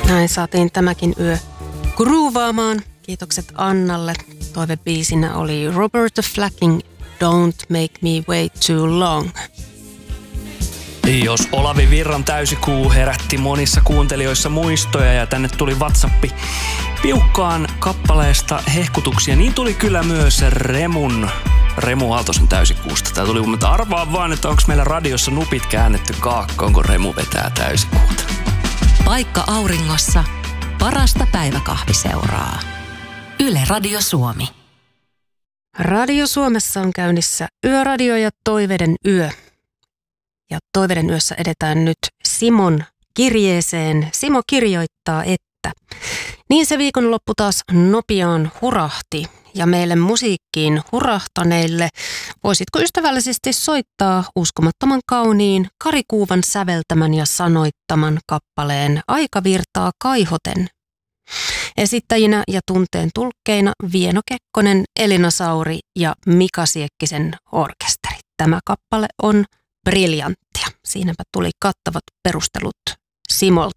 Näin saatiin tämäkin yö groovaamaan. Kiitokset Annalle. Toivebiisinä oli Roberta Flacking, Don't Make Me Wait Too Long. Jos Olavi Virran täysikuu herätti monissa kuuntelijoissa muistoja ja tänne tuli WhatsAppi piukkaan kappaleesta hehkutuksia, niin tuli kyllä myös Remu Aaltosen täysikuusta. Tää tuli, mutta arvaa vaan, että onko meillä radiossa nupit käännetty kaakkoon, kun Remu vetää täysikuuta. Paikka auringossa, parasta päiväkahviseuraa. Yle Radio Suomi. Radio Suomessa on käynnissä Yöradio ja Toiveiden yö. Ja Toiveiden yössä edetään nyt Simon kirjeeseen. Simo kirjoittaa, että niin se viikonloppu taas nopeaan hurahti. Ja meille musiikkiin hurahtaneille voisitko ystävällisesti soittaa uskomattoman kauniin Kari Kuuvan säveltämän ja sanoittaman kappaleen Aika virtaa kaihoten. Esittäjinä ja tunteen tulkkeina Vieno Kekkonen, Elina Sauri ja Mika Siekkisen orkesteri. Tämä kappale on briljanttia. Siinäpä tuli kattavat perustelut Simolta.